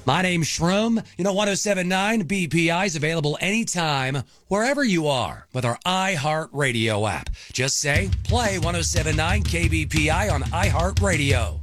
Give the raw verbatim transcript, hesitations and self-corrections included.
My name's Shroom. You know, ten seventy-nine B P I is available anytime, wherever you are, with our iHeartRadio app. Just say, play ten seventy-nine K B P I on iHeartRadio.